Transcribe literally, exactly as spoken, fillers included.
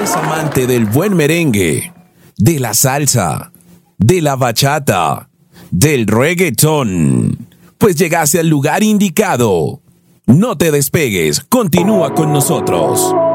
¿Eres amante del buen merengue, de la salsa, de la bachata, del reggaetón? Pues llegaste al lugar indicado. No te despegues, continúa con nosotros.